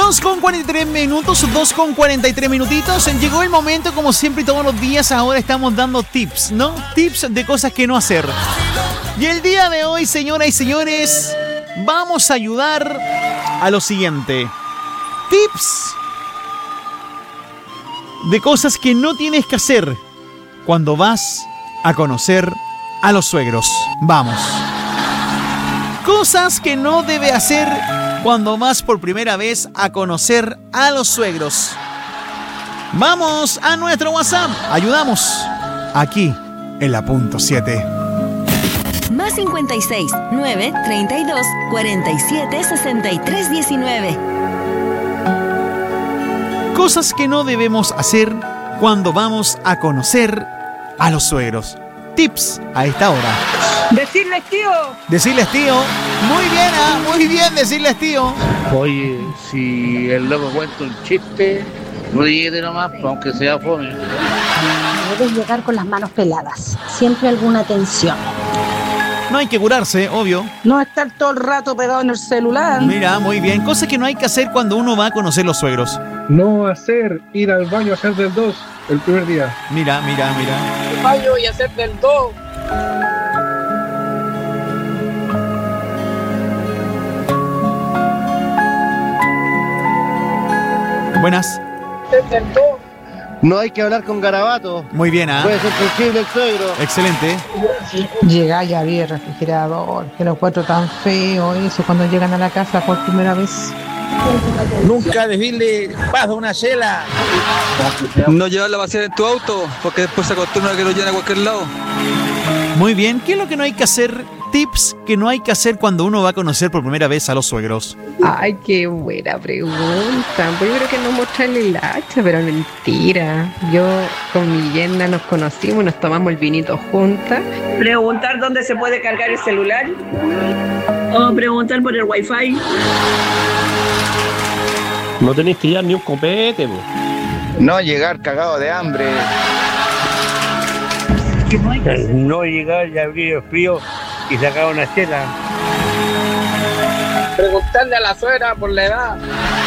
2:43, 2:43 minutitos. Llegó el momento, como siempre y todos los días, ahora estamos dando tips, ¿no? Tips de cosas que no hacer. Y el día de hoy, señoras y señores, vamos a ayudar a lo siguiente. Tips de cosas que no tienes que hacer cuando vas a conocer a los suegros. Vamos. Cosas que no debe hacer cuando vas por primera vez a conocer a los suegros. Vamos a nuestro WhatsApp. Ayudamos aquí en la punto 7. Más 56 9 32 47 63 19. Cosas que no debemos hacer cuando vamos a conocer a los suegros. Tips a esta hora. Decirles tío. Decirles tío. Muy bien decirles tío. Oye, si el loco cuenta un chiste, ríete nomás, aunque sea fome. Debes llegar con las manos peladas. Siempre alguna tensión. No hay que curarse, obvio. No estar todo el rato pegado en el celular. Mira, muy bien. Cosas que no hay que hacer cuando uno va a conocer los suegros. No ir al baño a hacer del 2 el primer día. Mira. Al baño y hacer del 2. Buenas. No hay que hablar con garabato. Muy bien, ¿ah? Puede ser sensible el suegro. Excelente. Llegar y abrir el refrigerador, que lo encuentro tan feo eso cuando llegan a la casa por primera vez. Nunca decirle, pasa una chela. No llevarla a pasear en tu auto, porque después se acostumbra a que lo lleven a cualquier lado. Muy bien. ¿Qué es lo que no hay que hacer? Tips que no hay que hacer cuando uno va a conocer por primera vez a los suegros. Ay, qué buena pregunta. Pues yo creo que no mostrarle el hacha, pero mentira. Yo con mi yerna nos conocimos, nos tomamos el vinito juntas. Preguntar dónde se puede cargar el celular. O preguntar por el wifi. No tenéis que llevar ni un copete, po. No llegar cagado de hambre. No llegar y abrir el frío y sacar una chela. Preguntarle a la suegra por la edad.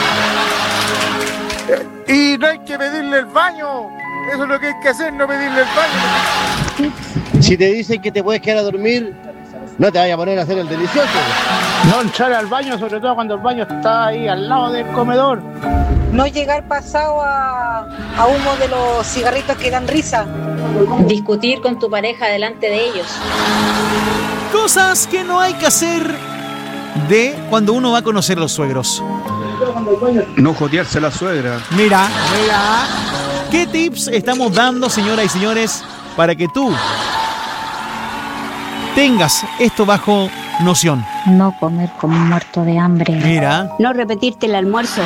Y no hay que pedirle el baño. Eso es lo que hay que hacer, no pedirle el baño. Si te dicen que te puedes quedar a dormir, no te vayas a poner a hacer el delicioso. No entrar al baño, sobre todo cuando el baño está ahí al lado del comedor. No llegar pasado a humo de los cigarritos que dan risa. Discutir con tu pareja delante de ellos. Cosas que no hay que hacer de cuando uno va a conocer a los suegros. No jotearse a la suegra. Mira. ¿Qué tips estamos dando, señoras y señores, para que tú tengas esto bajo noción? No comer como un muerto de hambre. Mira. No repetirte el almuerzo.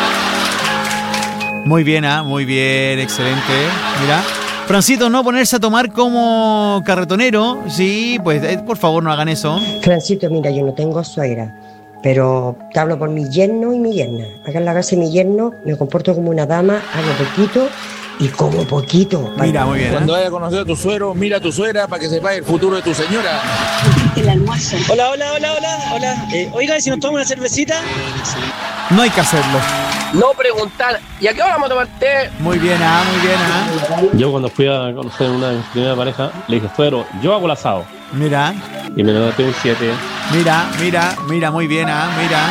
Muy bien, excelente. Mira. Francito, no ponerse a tomar como carretonero. Sí, pues por favor no hagan eso. Francito, mira, yo no tengo suegra, pero te hablo por mi yerno y mi yerna. Acá en la casa de mi yerno me comporto como una dama, hago poquito y como poquito. Mira, muy bien. Cuando vayas a conocer a tu suegro, mira a tu suegra para que sepas el futuro de tu señora. El almuerzo. Hola. Oiga, si nos tomamos una cervecita. No hay que hacerlo. No preguntar. ¿Y a qué hora vamos a tomar té? Muy bien. Yo cuando fui a conocer una de mis primeras parejas, le dije, suegro, yo hago el asado. Mira. Y me lo noté un 7. Mira, muy bien, mira.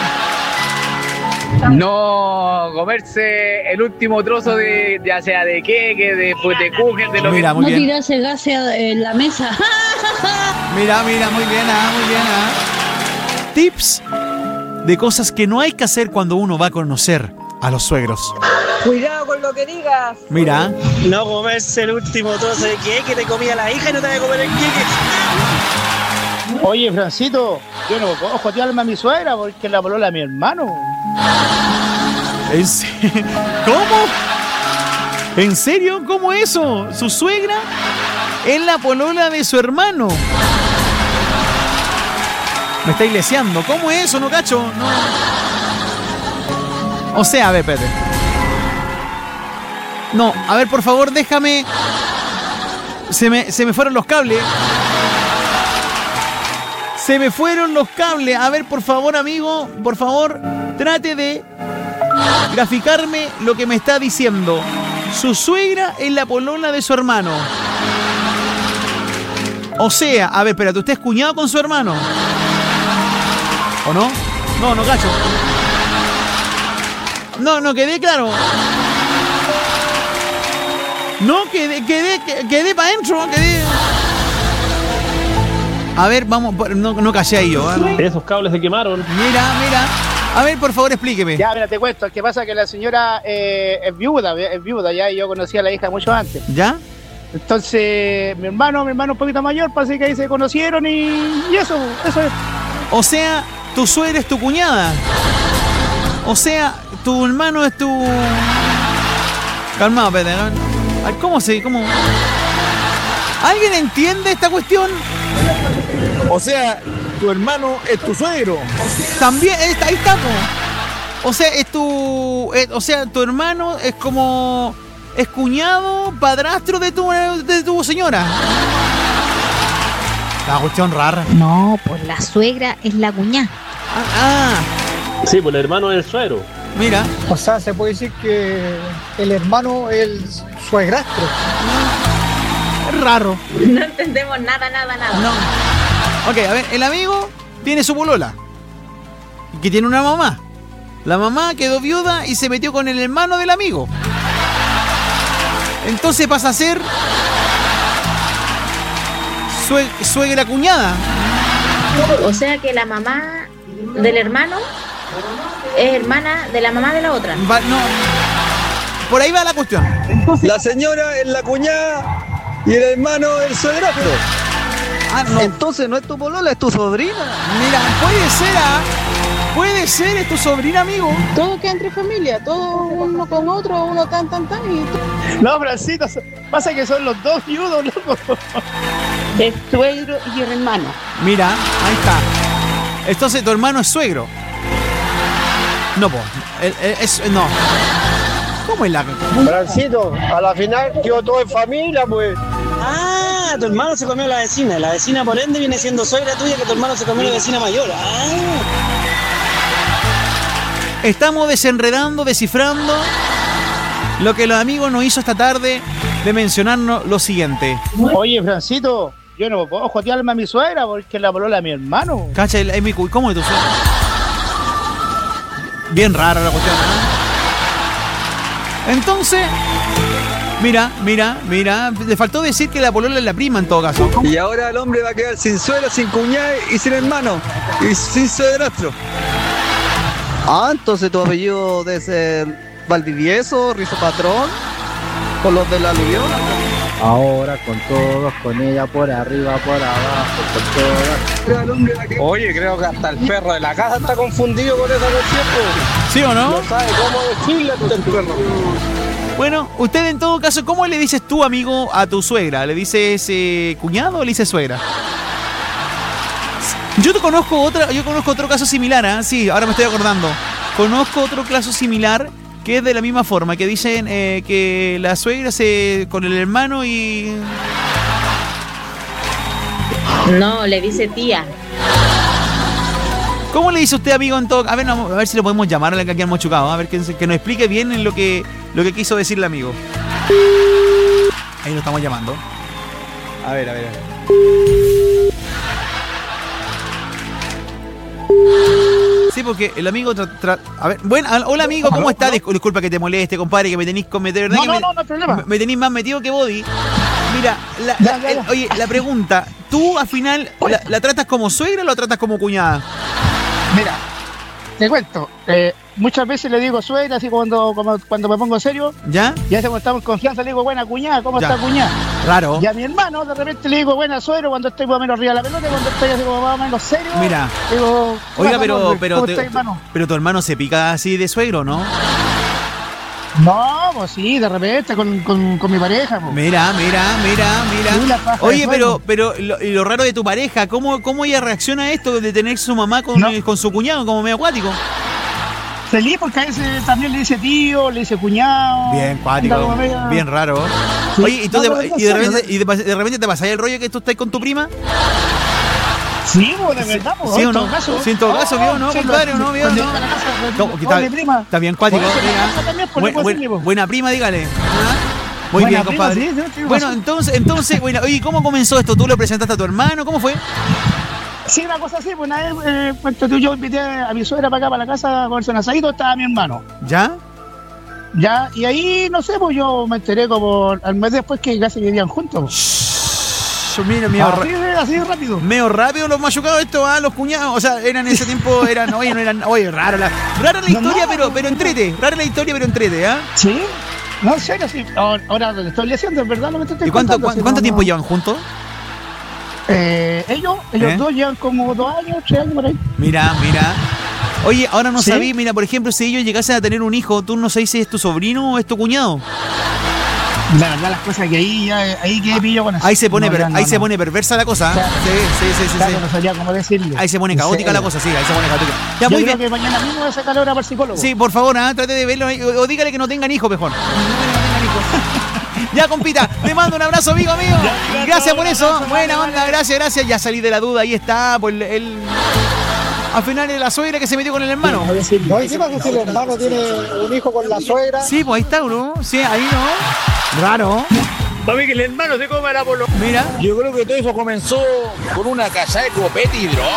No comerse el último trozo de ya sea de queque, de kuchen, de lo mira, que... muy bien. No tirarse gas en la mesa. Mira, muy bien. Tips de cosas que no hay que hacer cuando uno va a conocer a los suegros. Cuidado con lo que digas. Mira. No comerse el último trozo de queque, te comía la hija y no te voy a comer el queque. Oye, Francito, yo no puedo jotearme a mi suegra porque la polola a mi hermano. ¿Cómo? ¿En serio? ¿Cómo eso? ¿Su suegra es la polola de su hermano? Me está iglesiando. ¿Cómo es eso? No cacho. No. O sea, a ver, espérate. No, a ver, por favor, déjame. Se me fueron los cables. Se me fueron los cables. A ver, por favor, amigo, por favor, trate de graficarme lo que me está diciendo. Su suegra es la polola de su hermano. O sea, a ver, espérate, ¿usted es cuñado con su hermano? ¿O no? No, no cacho. No quedé claro. No, quedé para adentro, quedé. A ver, vamos, no caché ahí yo. Esos cables se quemaron. Mira. A ver, por favor, explíqueme. Ya, mira, te cuento. ¿Qué pasa? Que la señora es viuda ya, y yo conocí a la hija mucho antes. ¿Ya? Entonces, mi hermano un poquito mayor, parece que ahí se conocieron y eso es. O sea, tu suegra es tu cuñada. O sea, tu hermano es tu... Calmado, Pedro. ¿Cómo? ¿Alguien entiende esta cuestión? O sea, tu hermano es tu suegro. También, ahí está, po. O sea, tu hermano es como... Es cuñado, padrastro de tu señora. La cuestión rara. No, pues la suegra es la cuñada. Sí, pues el hermano es el suegro. Mira. O sea, se puede decir que el hermano es el suegrastro. Es raro. No entendemos nada. No. Ok, a ver, el amigo tiene su polola, que tiene una mamá. La mamá quedó viuda y se metió con el hermano del amigo. Entonces pasa a ser suegra cuñada. O sea que la mamá del hermano es hermana de la mamá de la otra. No, por ahí va la cuestión. La señora es la cuñada y el hermano el suegrastro. No. Entonces no es tu polola, es tu sobrina. Mira, puede ser, es tu sobrina, amigo. Todo queda entre familia, todo uno con otro, uno tan y... No, Francito, pasa que son los dos viudos, loco. Es suegro y el hermano. Mira, ahí está. Entonces tu hermano es suegro. No, no. ¿Cómo es la...? Francito, a la final quedó todo en familia, pues. Ah, tu hermano se comió a la vecina. La vecina, por ende, viene siendo suegra tuya, que tu hermano se comió a la vecina mayor. Estamos desenredando, descifrando lo que los amigos nos hizo esta tarde de mencionarnos lo siguiente. Oye, Francito, yo no puedo jotearme a mi suegra porque la polola a mi hermano. Cacha, ¿cómo es tu suegra? Bien rara la cuestión, ¿no? Entonces, mira, le faltó decir que la polola es la prima en todo caso. Y ahora el hombre va a quedar sin suegra, sin cuñada y sin hermano. Y sin suegrastro. Entonces tu apellido debe ser Valdivieso, Rizo Patrón, con los de la aluvión. Ahora con todos, con ella por arriba, por abajo, con todas. Oye, creo que hasta el perro de la casa está confundido con esa cuestión. ¿Sí o no? No sabe cómo decirle a el perro. Bueno, usted en todo caso, ¿cómo le dices tú, amigo, a tu suegra? ¿Le dices cuñado o le dices suegra? Yo conozco otro caso similar, ¿eh? Sí, ahora me estoy acordando. Conozco otro caso similar que es de la misma forma, que dicen que la suegra se con el hermano y... No, le dice tía. ¿Cómo le dice usted, amigo, en todo? A ver si lo podemos llamar a la que aquí hemos chocado, a ver que nos explique bien en lo que quiso decir el amigo. Ahí lo estamos llamando. A ver. Sí, porque el amigo a ver, bueno, hola amigo, ¿cómo está? Disculpa que te moleste, compadre, que me tenéis con meter, ¿verdad? No hay problema. Me tenéis más metido que body. Mira, oye, la pregunta, ¿tú al final la tratas como suegra o la tratas como cuñada? Mira, te cuento, muchas veces le digo suegra, así cuando me pongo serio. ¿Ya? Y a veces cuando estamos en confianza le digo, buena cuñada, ¿cómo está cuñada? Claro. Y a mi hermano de repente le digo, buena suegro, cuando estoy más o menos arriba de la pelota, y cuando estoy así como más o menos serio. Mira, digo, oiga, pero tu hermano se pica así de suegro, ¿no? No, pues sí, de repente con mi pareja. Pues. Mira. Oye, pero lo raro de tu pareja, ¿cómo ella reacciona a esto de tener su mamá con su cuñado como medio acuático? Feliz porque a veces también le dice tío, le dice cuñado. Bien cuático, bien raro. Sí. Oye, ¿y de repente te pasa el rollo que tú estás con tu prima? Sí, pues de verdad, pues. ¿Sí o no? Sí, en todo caso, ¿vio no, compadre? ¿O no, vio no? Está bien cuático. Buena prima, dígale. Muy bien, compadre. Bueno, entonces, bueno, oye, ¿cómo comenzó esto? ¿Tú lo presentaste a tu hermano? ¿Cómo fue? Sí, una cosa así, pues una vez, yo invité a mi suegra para acá, para la casa, a comerse un asadito, estaba mi hermano. ¿Ya? Ya, y ahí, no sé, pues yo me enteré como al mes después que casi vivían juntos. Mira, así de rápido. Medio rápido los machucados estos, los cuñados. O sea, eran en ese tiempo, rara la historia, pero entrete. Rara la historia, pero entrete, ¿ah? Sí. No, en serio, sí. Ahora lo estoy diciendo, en verdad, no me estoy contando. ¿Y cuánto tiempo llevan juntos? Ellos dos llevan como 2 años, 3 años por ahí. Mira. Oye, ahora no sabí, mira, por ejemplo, si ellos llegasen a tener un hijo, tú no sabes si es tu sobrino o es tu cuñado. La verdad, las cosas que ahí que pillo con eso. Ahí se pone, se pone perversa la cosa. Claro. Sí. Claro, no sabía cómo decirle. Ahí se pone caótica la cosa, sí, ahí se pone caótica. Ya, yo muy creo bien. Que mañana mismo voy a sacar hora para el psicólogo. Sí, por favor, trate de verlo o dígale que no tengan hijos, mejor. Ya, compita, te mando un abrazo, amigo mío. Gracias por eso. Buena onda, gracias. Ya salí de la duda, ahí está. Pues al final es la suegra que se metió con el hermano. No, ¿y qué pasa si el hermano tiene un hijo con la suegra? Sí, pues ahí está, ¿no? Sí, ahí no. Raro. Papi, que el hermano se come la polo. Mira. Yo creo que todo eso comenzó con una cachada de copete y droga,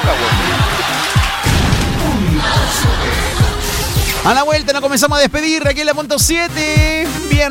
güey. A la vuelta nos comenzamos a despedir. Aquí en la punto 7. Bien.